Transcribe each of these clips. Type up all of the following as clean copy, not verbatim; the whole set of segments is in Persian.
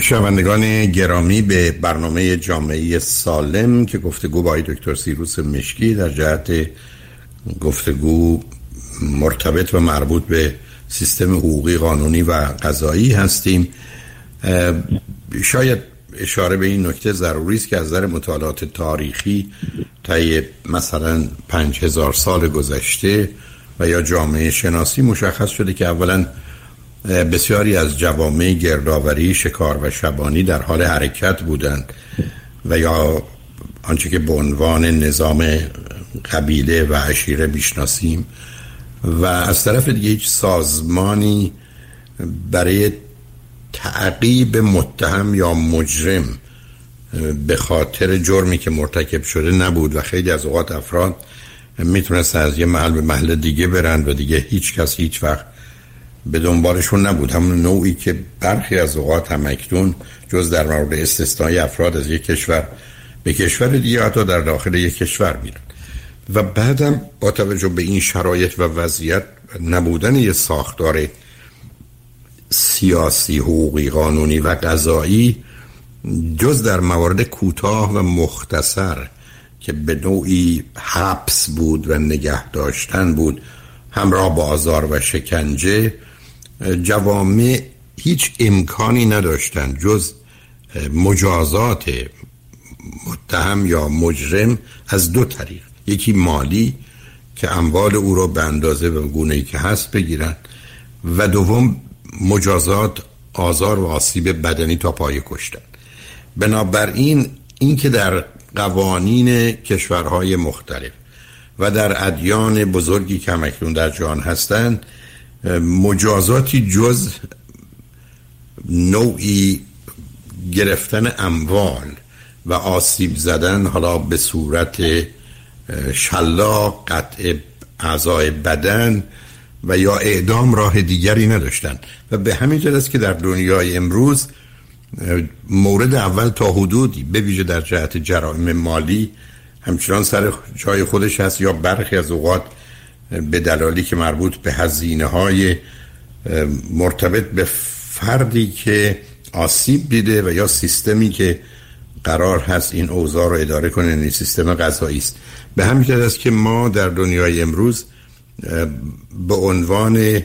شنوندگان گرامی، به برنامه جامعه سالم که گفتگو با دکتر سیروس مشکی در جهت گفتگو مرتبط و مربوط به سیستم حقوقی، قانونی و قضایی هستیم. شاید اشاره به این نکته ضروری است که از نظر مطالعات تاریخی طی مثلا 5000 سال گذشته و یا جامعه شناسی مشخص شده که اولا بسیاری از جوامع گردآوری، شکار و شبانی در حال حرکت بودند و یا آنچه که به عنوان نظام قبیله و عشیره میشناسیم، و از طرف دیگه هیچ سازمانی برای تعقیب متهم یا مجرم به خاطر جرمی که مرتکب شده نبود و خیلی از اوقات افراد میتونست از یه محل به محل دیگه برند و دیگه هیچ کس هیچ وقت به دنبالشون نبود. همون نوعی که برخی از اوقات هم اکنون جز در مورد استثنایی افراد از یک کشور به کشور دیگه حتی در داخل یک کشور میرن و بعدم با توجه به این شرایط و وضعیت نبودن یه ساختار سیاسی، حقوقی، قانونی و قضایی جز در موارد کوتاه و مختصر که به نوعی حبس بود و نگه داشتن بود همراه با آزار و شکنجه، جوامع هیچ امکانی نداشتند جز مجازات متهم یا مجرم از دو طریق: یکی مالی که اموال او رو به اندازه و گونه‌ای که هست بگیرن، و دوم مجازات آزار و آسیب بدنی تا پای کشتن. بنابراین این که در قوانین کشورهای مختلف و در ادیان بزرگی که همکنون در جهان هستند مجازاتی جز نوعی گرفتن اموال و آسیب زدن، حالا به صورت شلاق، قطع اعضای بدن و یا اعدام، راه دیگری نداشتن. و به همین جهت است که در دنیای امروز مورد اول تا حدودی به ویژه در جهت جرایم مالی همچنان سر جای خودش هست، یا برخی از اوقات به دلالی که مربوط به هزینه‌های مرتبط به فردی که آسیب دیده و یا سیستمی که قرار هست این اوضاع رو اداره کنه، این سیستم قضایی است. به همین جهت است که ما در دنیای امروز به عنوان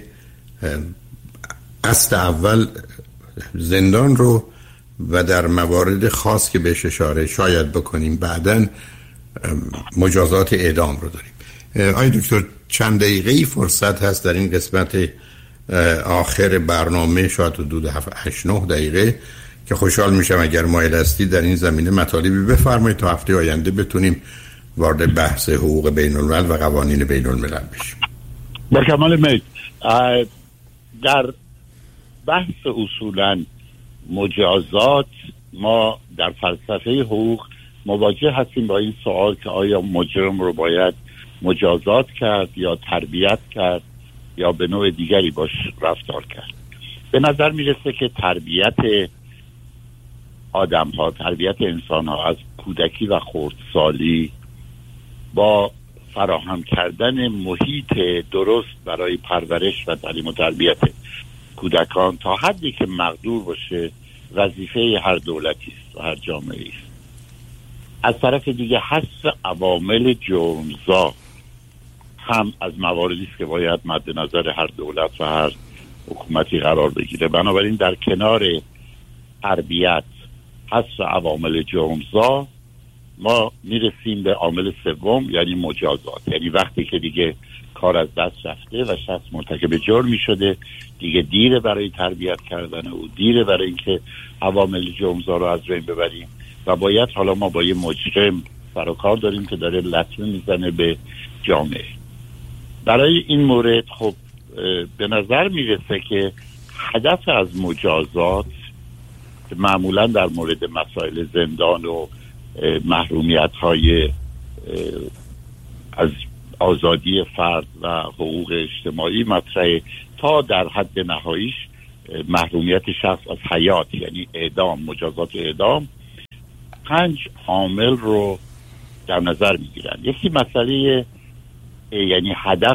اصل اول زندان رو و در موارد خاص که بهش اشاره شاید بکنیم بعداً مجازات اعدام رو داریم. آقای دکتر چند دقیقه‌ای فرصت هست در این قسمت آخر برنامه، شاید حدود 7-8-9 دقیقه، که خوشحال میشم اگر مایل هستید در این زمینه مطالبی بفرمایید تا هفته آینده بتونیم وارد بحث حقوق بین الملل و قوانین بین الملل بشیم. با کمال میل. در بحث اصولاً مجازات، ما در فلسفه حقوق مواجه هستیم با این سوال که آیا مجرم رو باید مجازات کرد یا تربیت کرد یا به نوع دیگری باش رفتار کرد. به نظر میرسه که تربیت آدم ها، تربیت انسان ها از کودکی و خردسالی با فراهم کردن محیط درست برای پرورش و تعلیم و تربیت کودکان تا حدی که مقدور باشه وظیفه هر دولتی است و هر جامعه است. از طرف دیگه حذف عوامل جرمزا هم از مواردی است که باید مد نظر هر دولت و هر حکومتی قرار بگیره. بنابراین در کنار تربیت، حذف عوامل جرمزا، ما میرسیم به عامل سوم، یعنی مجازات. یعنی وقتی که دیگه کار از دست رفته و شخص مرتکب جرمی شده، دیگه دیره برای تربیت کردن او، دیره برای اینکه عوامل جرمزا رو از بین ببریم و باید حالا ما با یه مجرم سر و کار داریم که داره لطمه میزنه به جامعه. برای این مورد خب به نظر میرسه که هدف از مجازات معمولا در مورد مسائل زندان و محرومیت های از آزادی فرد و حقوق اجتماعی مطرحه، تا در حد نهاییش محرومیت شخص از حیات، یعنی اعدام، مجازات اعدام. 5 عامل رو در نظر میگیرن. یکی مسئله یعنی هدف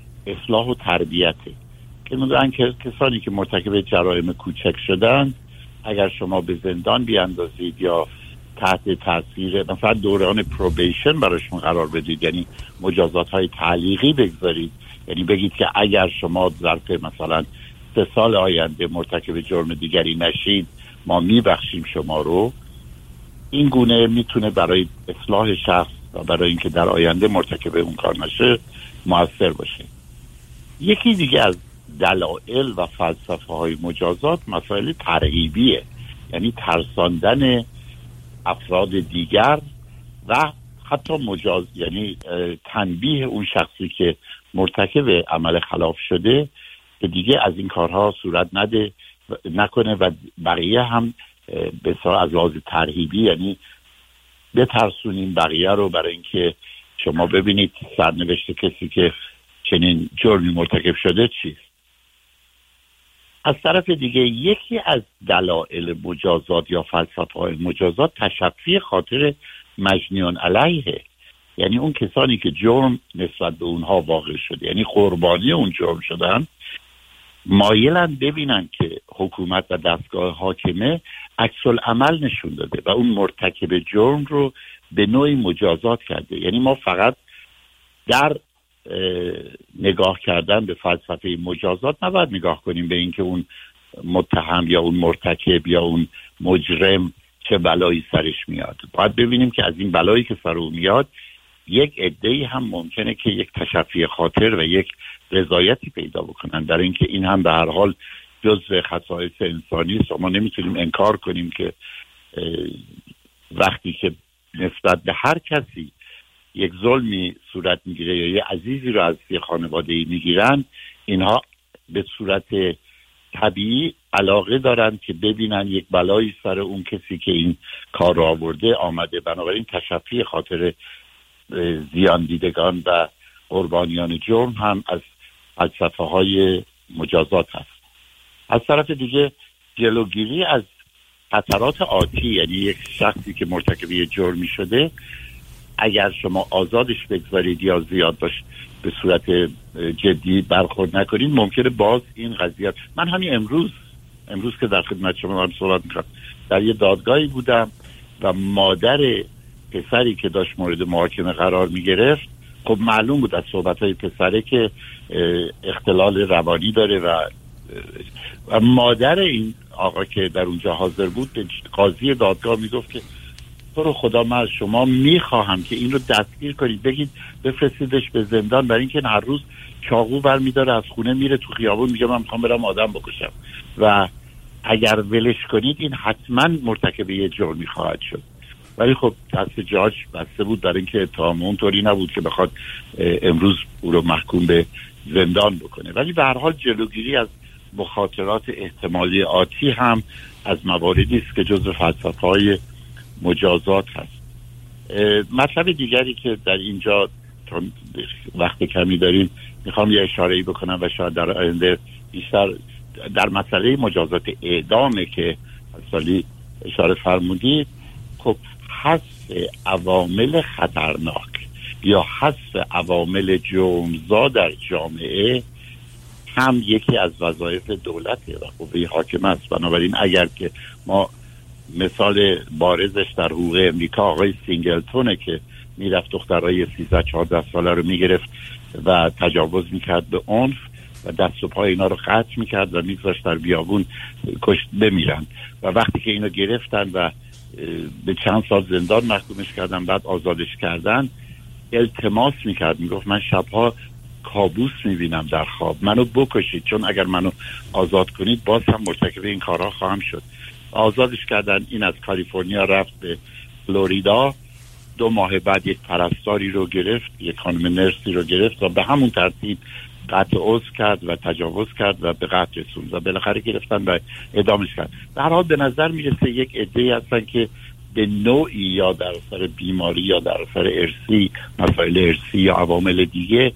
اصلاح و تربیته، که میگن که کسانی که مرتکب جرایم کوچک شدن اگر شما به زندان بیاندازید یا تحت تاثیر مثلا دوران پروبیشن براشون قرار بدید، یعنی مجازات های تعلیقی بگذارید، یعنی بگید که اگر شما ظرف مثلا 3 سال آینده مرتکب جرم دیگری نشید ما میبخشیم شما رو، این گونه میتونه برای اصلاح شخص و برای اینکه در آینده مرتکب اون کار نشه موثر باشه. یکی دیگه از دلایل و فلسفه های مجازات مسائل ترغیبیه، یعنی ترساندن افراد دیگر و حتی یعنی تنبیه اون شخصی که مرتکب عمل خلاف شده که دیگه از این کارها صورت نکنه و بقیه هم به صورت از لحاظ ترهیبی، یعنی بترسونیم بقیه رو برای اینکه شما ببینید سرنوشت کسی که چنین جرمی مرتکب شده چیست. از طرف دیگه یکی از دلایل مجازات یا فلسفه‌های مجازات تشفی خاطر مجنیان علیه، یعنی اون کسانی که جرم نسبت به اونها واقع شده، یعنی قربانی اون جرم شدن، مایلن ببینن که حکومت و دستگاه حاکمه عکس العمل نشون داده و اون مرتکب جرم رو به نوعی مجازات کرده. یعنی ما فقط در نگاه کردن به فلسفه مجازات نباید نگاه کنیم به اینکه اون متهم یا اون مرتکب یا اون مجرم چه بلایی سرش میاد. باید ببینیم که از این بلایی که سر او میاد یک عده‌ای هم ممکنه که یک تشفی خاطر و یک رضایتی پیدا بکنن در اینکه این هم به هر حال جزء خصایص انسانی است. ما نمیتونیم انکار کنیم که وقتی که نسبت به هر کسی یک ظلمی صورت میگیره یا یه عزیزی رو از یه خانواده‌ای میگیرن، اینها به صورت طبیعی علاقه دارن که ببینن یک بلایی سر اون کسی که این کار رو آورده آمده. بنابراین تشفی خاطر زیان دیدگان و قربانیان جرم هم از فلسفه های مجازات هست. از طرف دیگه جلوگیری از خطرات آتی، یعنی یک شخصی که مرتکب یه جرمی شده اگر شما آزادش بگذارید یا زیاد باش به صورت جدی برخورد نکنید، ممکنه باز این قضیه. من همین امروز که در خدمت شما دارم صحبت می‌کنم در یه دادگاهی بودم و مادر پسری که داشت مورد محاکمه قرار می‌گرفت، خب معلوم بود از صحبت‌های پسره که اختلال روانی داره و مادر این آقا که در اونجا حاضر بود به قاضی دادگاه میگفت که تو رو خدا من از شما میخواهم که این رو دستگیر کنید، بگید بفرستیدش به زندان، برای اینکه هر روز چاقو برمیداره از خونه میره تو خیابون میگه من میخوام برم آدم بکشم و اگر ولش کنید این حتما مرتکب یه جرمی خواهد شد. ولی خب دست جاج بسته بود برای اینکه اتهام اونطوری نبود که بخواد امروز او رو محکوم به زندان بکنه. ولی به هر حال جلوگیری از مخاطرات احتمالی آتی هم از مواردی است که جزو فلسفه‌های مجازات هست. مطلب دیگری که در اینجا چون وقت کمی داریم میخوام یه اشاره‌ای بکنم و شاید در آینده بیشتر در مسئله مجازات اعدامه که سالی اشاره فرمودید. خب حذف عوامل خطرناک یا حذف عوامل جرمزا در جامعه هم یکی از وظایف دولته و قوه حاکمه است. بنابراین اگر که ما مثال بارزش در حقوق امریکا آقای سینگلتونه که میرفت دخترای 13-14 ساله رو میگرفت و تجاوز میکرد به عنف و دست و پای اینا رو قطع میکرد و میگذاشت در بیابون کشت بمیرن و وقتی که اینو گرفتن و به چند سال زندان محکومش کردن بعد آزادش کردن التماس میکرد، میگفت من شبها کابوس میبینم در خواب، منو بکشید چون اگر منو آزاد کنید باز هم مرتکب این کارها خواهم شد. آزادش کردن، این از کالیفرنیا رفت به فلوریدا، 2 ماه بعد یک پرستاری رو گرفت، یک خانم نرسی رو گرفت و به همون ترتیب قطع عضو کرد و تجاوز کرد و به قتل رسوند و بالاخره گرفتن و اعدامش کرد. در حال به نظر میرسه یک عده‌ای هستن که به نوعی یا در اثر بیماری یا در اثر ارثی، مسائل ارثی یا عوامل دیگه،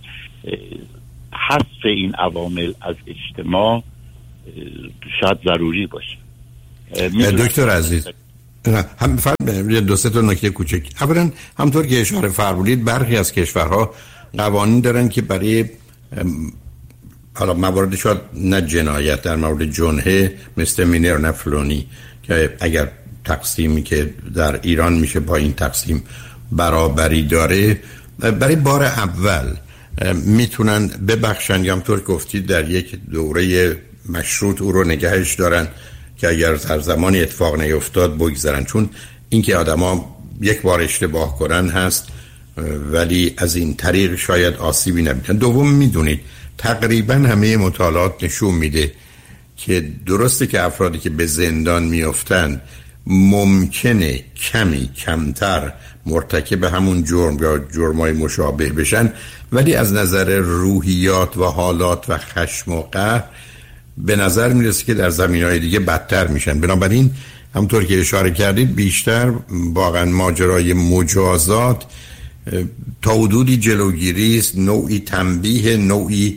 حذف این عوامل از اجتماع شاید ضروری باشه. دکتر عزیز هم فرمایید 2-3 نکته کوچک. اولا همونطور که اشاره فرمودید برخی از کشورها قوانین دارن که برای حالا موارد شاید نه جنایت، در مورد جنحه مثل مینر نه فلانی که اگر تقسیمی که در ایران میشه با این تقسیم برابری داره، برای بار اول میتونن ببخشن یا همطور گفتید در یک دوره مشروط او رو نگهش دارن که اگر در زمانی اتفاق نیفتاد بگذارن، چون اینکه آدما یک بار اشتباه کنن هست ولی از این طریق شاید آسیبی نبینن. دوم میدونید تقریبا همه مطالعات نشون میده که درسته که افرادی که به زندان میافتن ممکنه کمتر مرتکب همون جرم یا جرمای مشابه بشن، ولی از نظر روحیات و حالات و خشم و قهر به نظر میرسه که در زمینهای دیگه بدتر میشن. بنابراین همونطور که اشاره کردید بیشتر واقعا ماجرای مجازات تا حدودی جلوگیری است، نوعی تنبیه، نوعی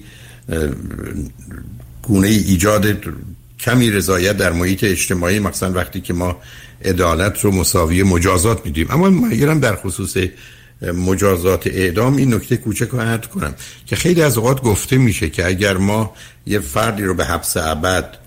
گونه ایجاد کمی رضایت در محیط اجتماعی، مثلا وقتی که ما عدالت رو مساوی مجازات میدیم. اما من در خصوص مجازات اعدام این نکته کوچک رو عرض کنم که خیلی از اوقات گفته میشه که اگر ما یه فردی رو به حبس ابد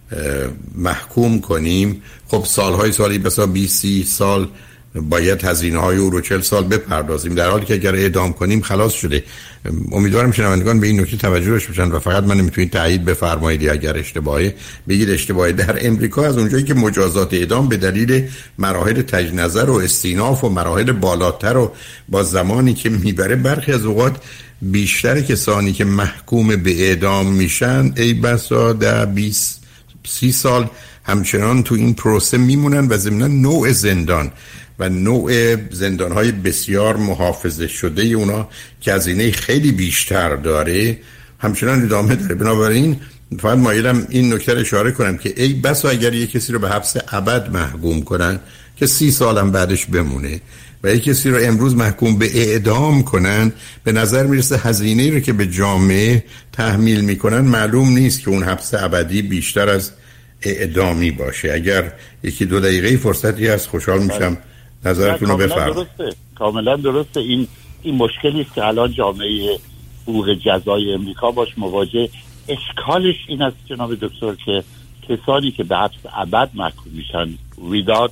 محکوم کنیم، خب سالی بسا 20-30 سال باید هزینه‌های او رو 40 سال بپردازیم، در حالی که اگر اعدام کنیم خلاص شده. امیدوارم شنوندگان به این نکته توجه داشته باشن و فقط من نمیتونید تایید بفرمایید اگر اشتباهه بگید اشتباهه. در امریکا از اونجایی که مجازات اعدام به دلیل مراحل تجنظر و استیناف و مراحل بالاتر و با زمانی که میبره، برخی از اوقات بیشتر کسانی که محکوم به اعدام میشن ای بسا 20-30 سال همچنان تو این پروسه میمونن و ضمن نوع زندان و نوع زندان‌های بسیار محافظه شده اونا که هزینه خیلی بیشتر داره همچنان ادامه داره. بنابراین فقط مایلم این نکته رو اشاره کنم که ای بسا اگر یک کسی رو به حبس ابد محکوم کنن که 30 سال هم بعدش بمونه و یک کسی رو امروز محکوم به اعدام کنن، به نظر میرسه هزینه‌ای رو که به جامعه تحمیل میکنن معلوم نیست که اون حبس ابدی بیشتر از اعدامی باشه. اگر 1-2 دقیقه فرصتی هست خوشحال میشم نظرتون رو بفرمایید. کاملا درسته. این مشکلی است که الان جامعه حقوق جزای امریکا باش مواجه. اشکالش این است جناب دکتر که کسانی که به حبس ابد محکوم میشن without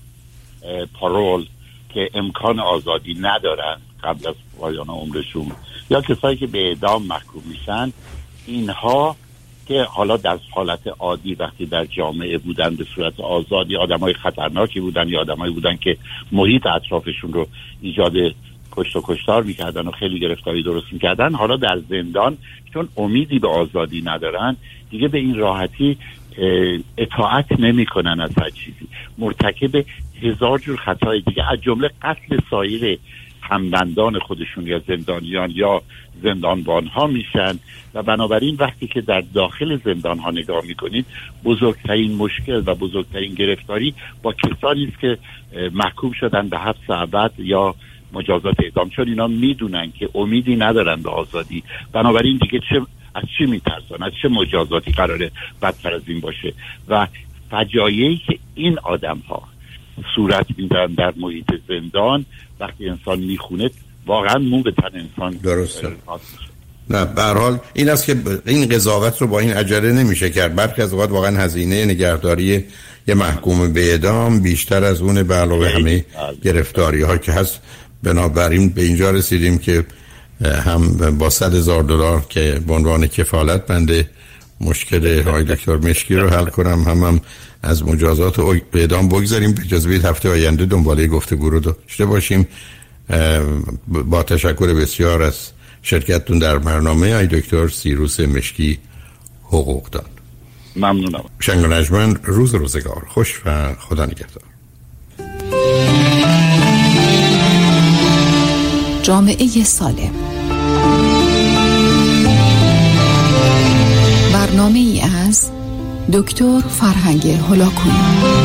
parole که امکان آزادی ندارن قبل از پایان عمرشون، یا کسانی که به اعدام محکوم میشن، اینها که حالا در حالت عادی وقتی در جامعه بودن به صورت آزادی آدمای خطرناکی بودن یا آدمایی بودن که محیط اطرافشون رو ایجاد کشت و کشتار میکردن و خیلی گرفتاری درست میکردن، حالا در زندان چون امیدی به آزادی ندارن دیگه به این راحتی اطاعت نمیکنن از هر چیزی، مرتکب 1000 جور خطای دیگه از جمله قتل سایر همبندان خودشون یا زندانیان یا زندانبان ها میشن. و بنابراین وقتی که در داخل زندان ها نگاه میکنید بزرگترین مشکل و بزرگترین گرفتاری با کسانی است که محکوم شدن به حبس ابد یا مجازات اعدام، چون اینا میدونن که امیدی ندارن به آزادی، بنابراین دیگه از چی میترسن، از چه مجازاتی قراره بدتر از این باشه. و فجایعی که این آدم ها صورت میدن در محیط زندان وقتی انسان میخونه واقعا مو به تن انسان درسته. نه به هر حال این است که این قضاوت رو با این عجله نمیشه کرد. برخی از اوقات واقعا هزینه نگهداری یه محکوم به اعدام بیشتر از اون به علاوه همه گرفتاری ها که هست. بنابراین به اینجا رسیدیم که هم با $100,000 که به عنوان کفالت بنده مشکل های دکتر مشکی رو حل کنم، هم از مجازات و اعدام بگذاریم. اجازه بدید هفته آینده دنباله گفتگو رو داشته باشیم. با تشکر بسیار از شرکتتون در برنامه های دکتر سیروس مشکی حقوقدان. ممنونم. شنگ و نجمن، روزگار خوش و خدا نگهدار. جامعه سالم، برنامه ای از دکتر فرهنگ هلاکویی.